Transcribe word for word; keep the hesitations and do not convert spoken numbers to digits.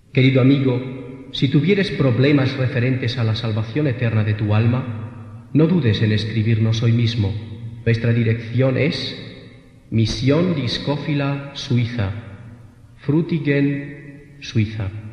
Querido amigo, si tuvieres problemas referentes a la salvación eterna de tu alma, no dudes en escribirnos hoy mismo. Nuestra dirección es Misión Discófila, Suiza, Frutigen, Suiza.